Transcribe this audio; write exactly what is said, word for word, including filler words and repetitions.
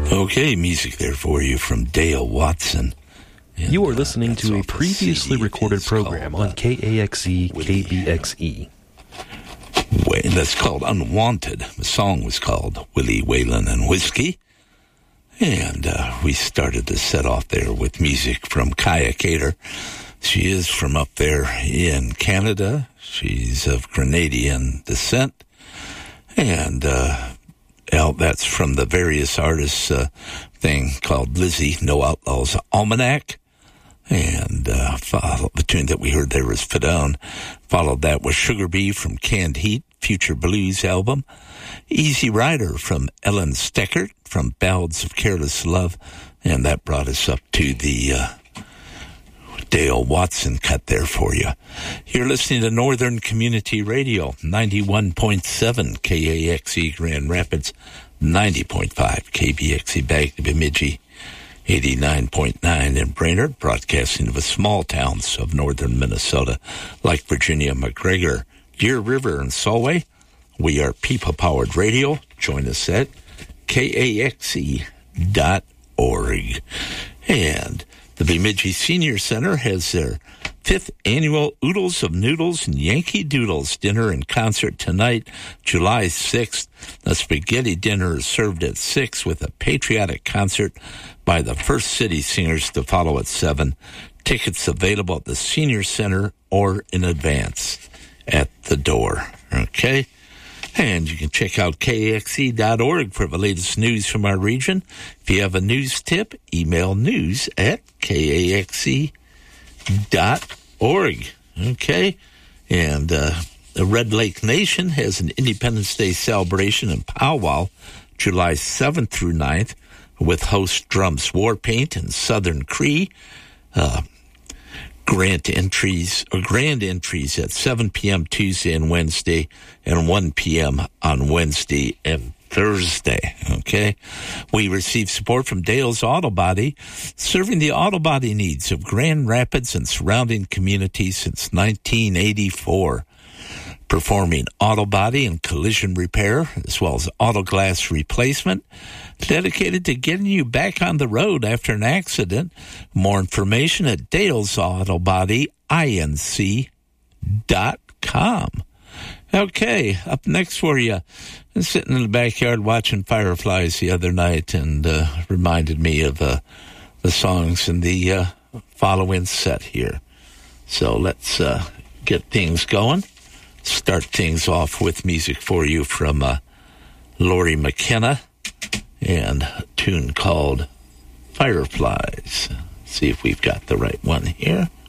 Okay, music there for you from Dale Watson. And, you are listening uh, to a previously recorded program called, on K A X E, K B X E. And that's called Unwanted. The song was called Willie Whalen and Whiskey. And uh, we started to set off there with music from Kaya Cater. She is from up there in Canada. She's of Grenadian descent. And uh, well, that's from the various artists uh, thing called Lizzie, No Outlaws Almanac. And uh, follow, the tune that we heard there was Fedone. Followed that was Sugar Bee from Canned Heat, Future Blues album. Easy Rider from Ellen Steckert from Ballads of Careless Love. And that brought us up to the uh, Dale Watson cut there for you. You're listening to Northern Community Radio, ninety-one point seven K A X E Grand Rapids, ninety point five K B X E Bemidji, eighty-nine point nine in Brainerd, broadcasting to the small towns of northern Minnesota like Virginia, McGregor, Deer River, and Solway. We are people-powered radio. Join us at K A X E dot org. And the Bemidji Senior Center has their fifth annual Oodles of Noodles and Yankee Doodles dinner and concert tonight, July sixth. The spaghetti dinner is served at six with a patriotic concert by the First City Singers to follow at seven. Tickets available at the Senior Center or in advance at the door. Okay? And you can check out K A X E dot org for the latest news from our region. If you have a news tip, email news at K A X E dot org. Okay? And uh, the Red Lake Nation has an Independence Day celebration in Powwow, July seventh through ninth, with host Drums Warpaint and Southern Cree. Uh, grant entries or grand entries at seven p.m. Tuesday and Wednesday and one p.m. on Wednesday and Thursday. Okay. We receive support from Dale's Auto Body, serving the auto body needs of Grand Rapids and surrounding communities since nineteen eighty-four. Performing auto body and collision repair, as well as auto glass replacement, dedicated to getting you back on the road after an accident. More information at Dale's Auto Body Inc dot com. Okay, up next for you. I was sitting in the backyard watching fireflies the other night, and uh, reminded me of uh, the songs in the uh, following set here. So let's uh, get things going. Start things off with music for you from uh, Lori McKenna and a tune called Fireflies. See if we've got the right one here.